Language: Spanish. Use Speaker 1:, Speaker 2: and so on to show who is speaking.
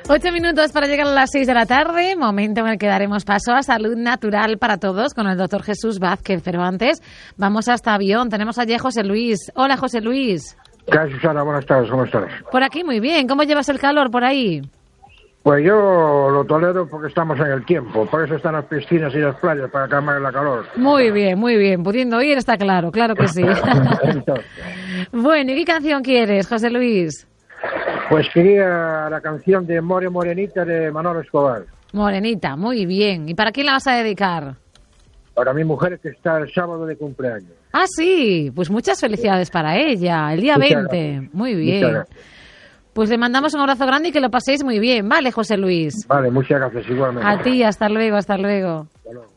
Speaker 1: 8 minutos para llegar a las 6 de la tarde, momento en el que daremos paso a Salud Natural para Todos con el doctor Jesús Vázquez. Pero antes, vamos hasta Avión. Tenemos allí a José Luis. Hola, José Luis.
Speaker 2: ¿Qué hay, Susana? Buenas tardes, ¿cómo estás?
Speaker 1: Por aquí muy bien. ¿Cómo llevas el calor por ahí?
Speaker 2: Pues yo lo tolero porque estamos en el tiempo. Por eso están las piscinas y las playas, para calmar la calor.
Speaker 1: Muy bien, muy bien. Pudiendo oír está claro que sí. Bueno, ¿y qué canción quieres, José Luis?
Speaker 2: Pues quería la canción de More Morenita de Manolo Escobar.
Speaker 1: Morenita, muy bien. ¿Y para quién la vas a dedicar?
Speaker 2: Para mi mujer que está el sábado de cumpleaños.
Speaker 1: Ah, sí. Pues muchas felicidades para ella. El día 20.
Speaker 2: Gracias.
Speaker 1: Muy bien. Pues le mandamos un abrazo grande y que lo paséis muy bien. Vale, José Luis.
Speaker 2: Vale, muchas gracias igualmente.
Speaker 1: A ti, hasta luego, hasta luego.
Speaker 2: Hasta luego.